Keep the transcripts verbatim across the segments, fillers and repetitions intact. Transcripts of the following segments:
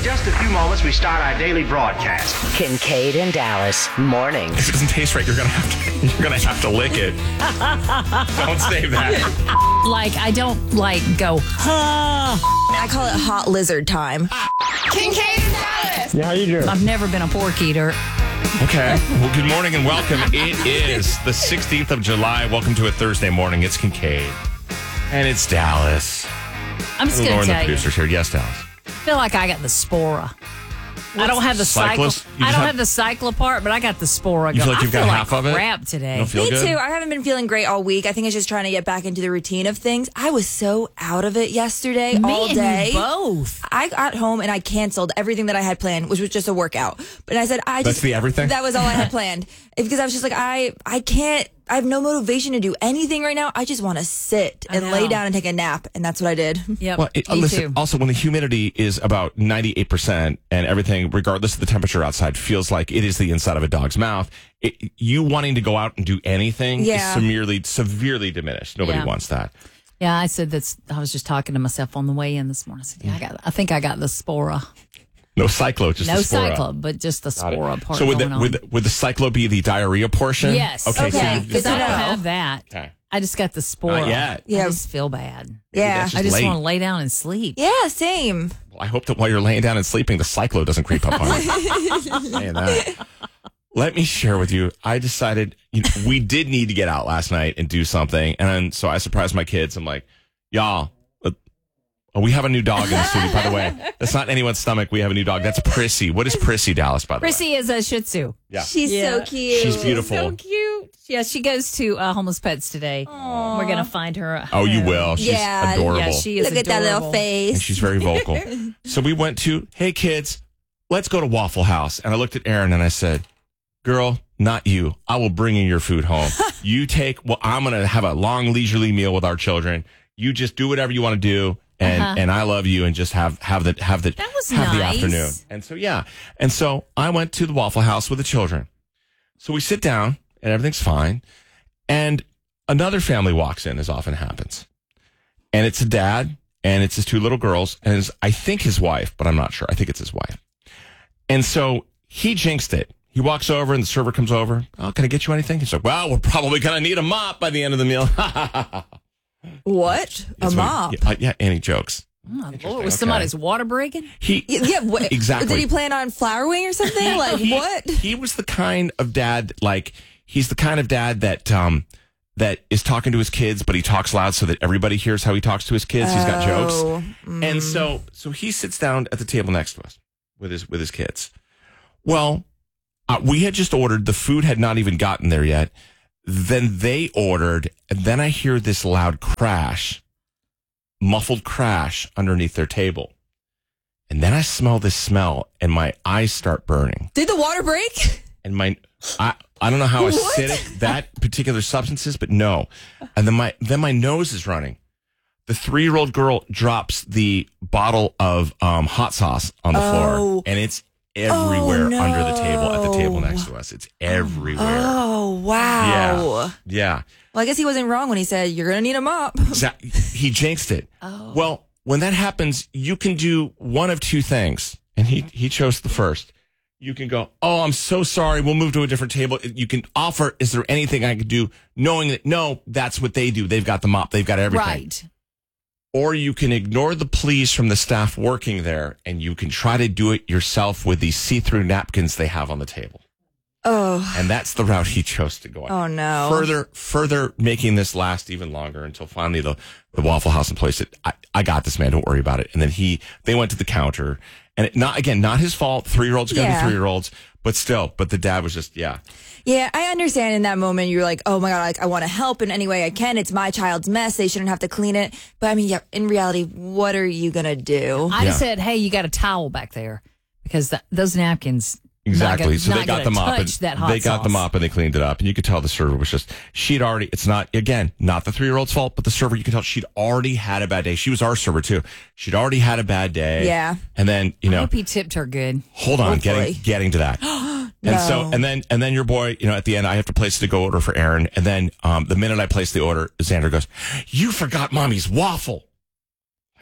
just a few moments, we start our daily broadcast. Kincaid and Dallas mornings. If it doesn't taste right, you're gonna have to you're gonna have to lick it. Don't say that. Like I don't like go. Huh. I call it hot lizard time. Kincaid and Dallas. Yeah, how you doing? I've never been a pork eater. Okay. Well, good morning and welcome. It is the sixteenth of July. Welcome to a Thursday morning. It's Kincaid. And it's Dallas. I'm just going Lauren, to the tell you. producer's here. Yes, Dallas. I feel like I got the spora. I don't have the cycle. Cyclist? You I just don't have- have the cycler part, but I got the spora. You feel like I you've feel got like half of it? crap today. You don't feel Me good? too. I haven't been feeling great all week. I think it's just trying to get back into the routine of things. I was so out of it yesterday Me all and day. you both. I got home and I canceled everything that I had planned, which was just a workout. But I said I That's just the everything? That was all I had planned because I was just like I I can't. I have no motivation to do anything right now. I just want to sit I and know. lay down and take a nap, and that's what I did. Yep. Well, it, me listen, too. also, when the humidity is about ninety-eight percent and everything, regardless of the temperature outside, feels like it is the inside of a dog's mouth, it, you wanting to go out and do anything Yeah. is severely, severely diminished. Nobody Yeah. wants that. Yeah, I said that's. I was just talking to myself on the way in this morning. I said, "Yeah, I got. I think I got the spora. No cyclo, just No the spora. cycle, but just the Got it. spora part So would going the, on." would, the, would the cyclo be the diarrhea portion? Yes. Okay. So Okay. you- Because Good I to don't know. have that. Okay. I just got the spora. Not yet. I Yeah. just feel bad. Yeah. that's I just late. want to lay down and sleep. Yeah, same. Well, I hope that while you're laying down and sleeping, the cyclo doesn't creep up on you. Saying that. Let me share with you. I decided you know, we did need to get out last night and do something, and then, so I surprised my kids. I'm like, y'all, uh, oh, we have a new dog in the studio. By the way, that's not anyone's stomach. We have a new dog. That's Prissy. What is Prissy, Dallas? By the way, Prissy is a Shih Tzu. yeah, She's Yeah. so cute. she's beautiful. So cute. Yeah, she goes to uh, Homeless Pets today. We're gonna find her. A Oh, you home. will. She's Yeah. adorable. Yeah, she is Look at that little adorable. face. And she's very vocal. So we went to, hey kids, let's go to Waffle House. And I looked at Erin and I said, girl, not you. I will bring you your food home. You take, well, I'm going to have a long leisurely meal with our children. You just do whatever you want to do. And, Uh-huh. and I love you and just have, have the, have the, That was have the nice. afternoon. And so, yeah. And so I went to the Waffle House with the children. So we sit down and everything's fine. And another family walks in, as often happens. And it's a dad and it's his two little girls and his, I think his wife, but I'm not sure. I think it's his wife. And so he jinxed it. He walks over and the server comes over. Oh, can I get you anything? He's like, well, we're probably going to need a mop by the end of the meal. What? A That's what mop? he- yeah, yeah, and he jokes. Oh, Interesting, Lord, was okay. somebody's water breaking? He, Yeah, yeah what, Exactly. Did he plan on flowering or something? Like he- what? He was the kind of dad, like, he's the kind of dad that, um, that is talking to his kids, but he talks loud so that everybody hears how he talks to his kids. He's got jokes. Oh, And so, so he sits down at the table next to us with his, with his kids. Well, uh, we had just ordered. The food had not even gotten there yet. Then they ordered, and then I hear this loud crash, muffled crash underneath their table. And then I smell this smell, and my eyes start burning. Did the water break? And my, I, I don't know how What? acidic that particular substance is, but no. And then my, then my nose is running. The three-year-old girl drops the bottle of um, hot sauce on the Oh. floor, and it's everywhere Oh, no. under the table at the table next to us. It's everywhere. Oh wow. Yeah. Yeah. Well, I guess he wasn't wrong when he said you're gonna need a mop. Exa- He jinxed it. Oh. Well, when that happens, you can do one of two things. And he, he chose the first. You can go, oh, I'm so sorry. We'll move to a different table. You can offer, is there anything I could do? Knowing that, no, that's what they do. They've got the mop. They've got everything. Right. Or you can ignore the pleas from the staff working there and you can try to do it yourself with these see-through napkins they have on the table. Oh. And that's the route he chose to go on. Oh no. Further, further making this last even longer until finally the, the Waffle House employee said, I, I got this, man. Don't worry about it. And then he, they went to the counter and it, not, again, not his fault. Three-year-olds got to Yeah. be three-year-olds, but still, but the dad was just, yeah. Yeah, I understand in that moment you're like, oh my God, like I want to help in any way I can. It's my child's mess. They shouldn't have to clean it. But I mean, yeah, in reality, what are you going to do? I just Yeah. said, hey, you got a towel back there because th- those napkins. Exactly. Not gonna, so they not got gonna the mop. touch And that hot they got the sauce. mop and they cleaned it up. And you could tell the server was just, she'd already, it's not, again, not the three year old's fault, but the server, you can tell she'd already had a bad day. She was our server too. She'd already had a bad day. Yeah. And then, you I know, hope he tipped her good. hold on, Hopefully. getting, getting to that. And so, No. and then, and then your boy, you know, at the end, I have to place the go order for Aaron. And then, um, the minute I place the order, Xander goes, you forgot mommy's waffle.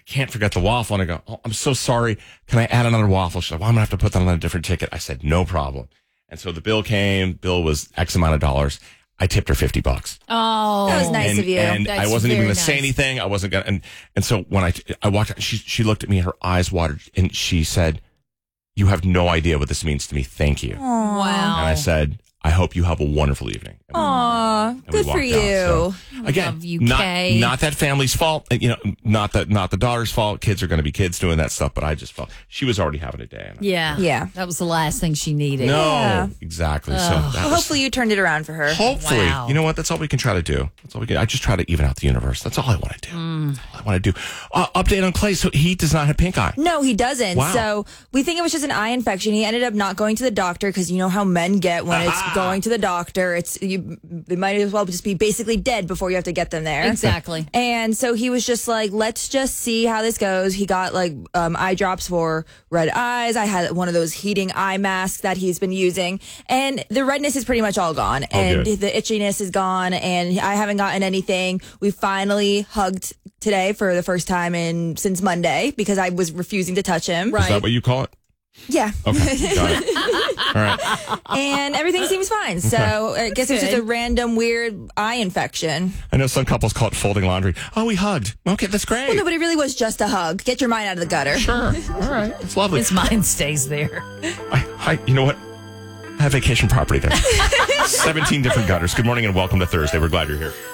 can't forget the waffle. And I go, oh, I'm so sorry. Can I add another waffle? She's like, well, I'm going to have to put that on a different ticket. I said, no problem. And so the bill came. Bill was X amount of dollars. I tipped her fifty bucks. Oh, That was nice and, of you. And That's I wasn't even very going to say nice. anything. I wasn't going to. And, and so when I, I walked out, she, she looked at me, her eyes watered, and she said, you have no idea what this means to me. Thank you. Wow. And I said, I hope you have a wonderful evening. And we- Aw, and we good for walked you. out. So, again, love you, not, Kay. not that family's fault. You know, not that not the daughter's fault. Kids are going to be kids doing that stuff. But I just felt she was already having a day. And I- Yeah. Yeah. That was the last thing she needed. No, Yeah. exactly. So that Well, was, hopefully you turned it around for her. hopefully, Wow. you know what? That's all we can try to do. That's all we can. I just try to even out the universe. That's all I want to do. Mm. That's all I want to do. Uh, update on Clay. So he does not have pink eye. No, he doesn't. Wow. So we think it was just an eye infection. He ended up not going to the doctor because you know how men get when it's going to the doctor. It's you. They might as well just be basically dead before you have to get them there. Exactly. And so he was just like, let's just see how this goes. He got like um, eye drops for red eyes. I had one of those heating eye masks that he's been using. And the redness is pretty much all gone. and good. the itchiness is gone. And I haven't gotten anything. We finally hugged today for the first time in since Monday because I was refusing to touch him. Is that what you call it? Yeah. Okay. Got it. All right. And everything seems fine. So I guess it's just a random weird eye infection. I know some couples call it folding laundry. Oh, we hugged. Okay, that's great. Well, no, but it really was just a hug. Get your mind out of the gutter. Sure. All right. It's lovely. His mind stays there. I, I, you know what? I have vacation property there. seventeen different gutters. Good morning and welcome to Thursday. We're glad you're here.